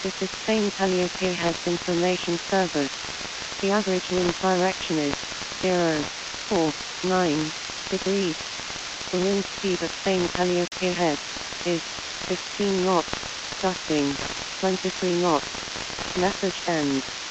This is Spain Calliope Heads Information Service. The average wind direction is 049 degrees. The wind speed at Spain Calliope Heads is 15 knots, gusting 23 knots. Message ends.